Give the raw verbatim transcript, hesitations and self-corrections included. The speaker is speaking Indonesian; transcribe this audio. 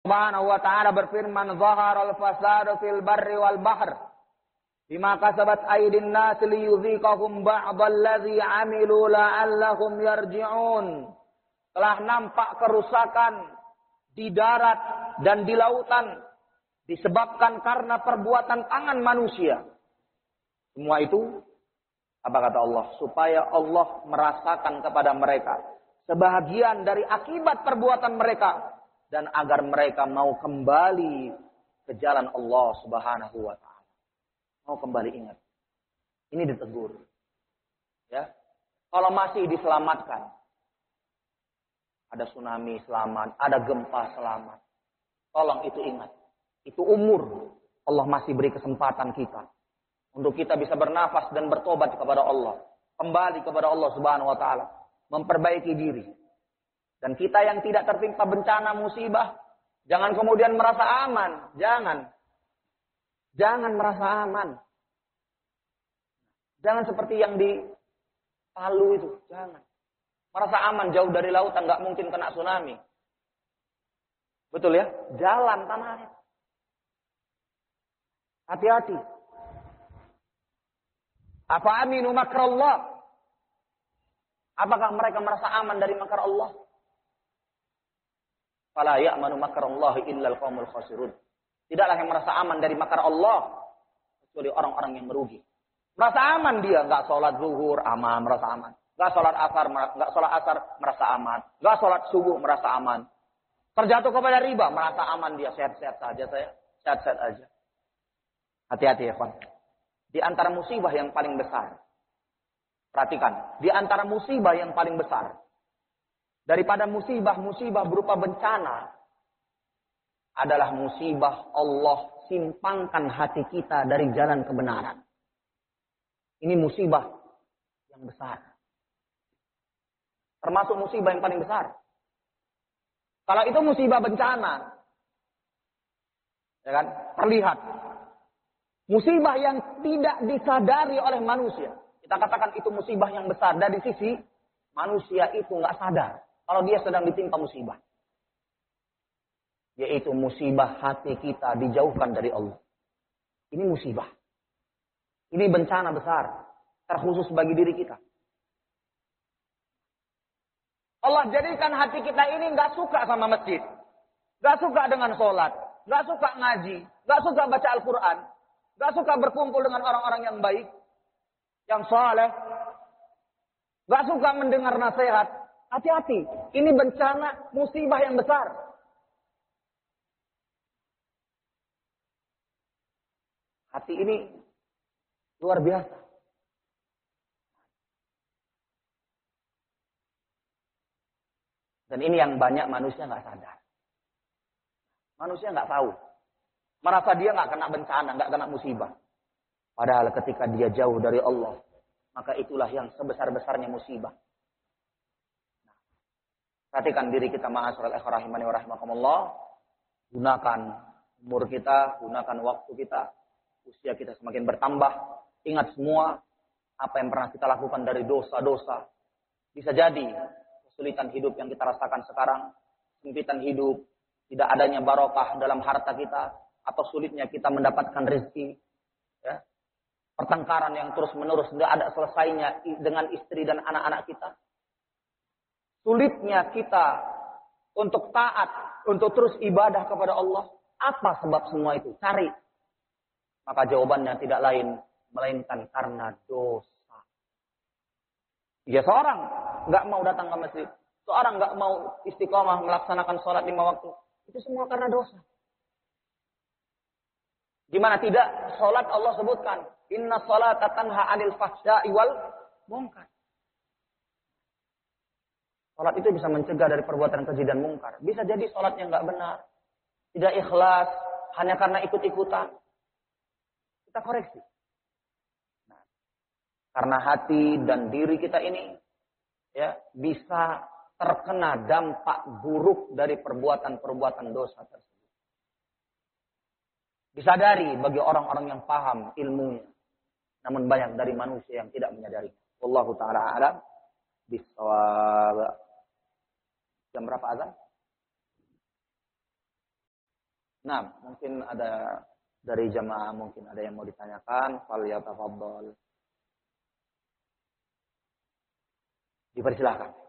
Subhanahu wa ta'ala berfirman, "Zaharal fasadu fil barri wal bahr bima kasabat aydin nas liyudhiqahum ba'dallazi 'amilu la'allahum yarji'un." Telah nampak kerusakan di darat dan di lautan disebabkan karena perbuatan tangan manusia. Semua itu, apa kata Allah? Supaya Allah merasakan kepada mereka sebahagian dari akibat perbuatan mereka, dan agar mereka mau kembali ke jalan Allah Subhanahu wa ta'ala. Mau kembali ingat. Ini ditegur. Ya. Kalau masih diselamatkan, ada tsunami selamat, ada gempa selamat. Tolong itu ingat. Itu umur. Allah masih beri kesempatan kita untuk kita bisa bernafas dan bertobat kepada Allah. Kembali kepada Allah Subhanahu wa ta'ala. Memperbaiki diri. Dan kita yang tidak tertimpa bencana musibah, jangan kemudian merasa aman. Jangan. Jangan merasa aman. Jangan seperti yang di Palu itu. Jangan. Merasa aman jauh dari lautan, nggak mungkin kena tsunami. Betul ya? Jalan tanahnya. Hati-hati. Apa aminu makrallah? Apakah mereka merasa aman dari makar Allah? Fala ya'manu makrallahi illal qaumul khasirun. Tidaklah yang merasa aman dari makar Allah kecuali orang-orang yang merugi. Merasa aman dia, enggak salat zuhur, aman, merasa aman. Enggak salat asar, enggak salat asar, merasa aman. Enggak salat subuh, merasa aman. Terjatuh kepada riba, merasa aman dia, sehat-sehat saja saya, sehat-sehat aja. Hati-hati ya, kawan. Di antara musibah yang paling besar. Perhatikan, di antara musibah yang paling besar daripada musibah-musibah berupa bencana adalah musibah Allah simpangkan hati kita dari jalan kebenaran. Ini musibah yang besar. Termasuk musibah yang paling besar. Kalau itu musibah bencana, ya kan? Terlihat. Musibah yang tidak disadari oleh manusia. Kita katakan itu musibah yang besar. Dari sisi manusia itu nggak sadar kalau dia sedang ditimpa musibah. Yaitu musibah hati kita dijauhkan dari Allah. Ini musibah. Ini bencana besar. Terkhusus bagi diri kita. Allah jadikan hati kita ini nggak suka sama masjid. Nggak suka dengan sholat. Nggak suka ngaji. Nggak suka baca Al-Quran. Nggak suka berkumpul dengan orang-orang yang baik. Yang saleh. Nggak suka mendengar nasihat. Hati-hati. Ini bencana musibah yang besar. Hati ini luar biasa. Dan ini yang banyak manusia nggak sadar. Manusia nggak tahu. Merasa dia nggak kena bencana, nggak kena musibah. Padahal ketika dia jauh dari Allah, maka itulah yang sebesar-besarnya musibah. Nah, perhatikan diri kita, ma'asyiral ikhwah rahimani wa rahimakumullah. Gunakan umur kita, gunakan waktu kita. Usia kita semakin bertambah. Ingat semua apa yang pernah kita lakukan dari dosa-dosa. Bisa jadi kesulitan hidup yang kita rasakan sekarang, kesempitan hidup, tidak adanya barokah dalam harta kita, atau sulitnya kita mendapatkan rezeki, ya. Pertengkaran yang terus-menerus tidak ada selesainya dengan istri dan anak-anak kita. Sulitnya kita untuk taat, untuk terus ibadah kepada Allah. Apa sebab semua itu? Cari. Maka jawabannya tidak lain melainkan karena dosa. Ya, seorang nggak mau datang ke masjid, seorang nggak mau istiqomah melaksanakan sholat lima waktu, itu semua karena dosa. Di mana tidak sholat Allah sebutkan, inna sholata tanha 'anil fahsya'i wal munkar. Sholat itu bisa mencegah dari perbuatan keji dan mungkar. Bisa jadi sholatnya nggak benar, tidak ikhlas, hanya karena ikut-ikutan. Kita koreksi. Nah, karena hati dan diri kita ini ya bisa terkena dampak buruk dari perbuatan-perbuatan dosa tersebut. Disadari bagi orang-orang yang paham ilmunya. Namun banyak dari manusia yang tidak menyadari. Wallahu ta'ala a'lam bishawab. Jam berapa azan? Nah, mungkin ada dari jamaah, mungkin ada yang mau ditanyakan, fal yatafaddal. Dipersilakan.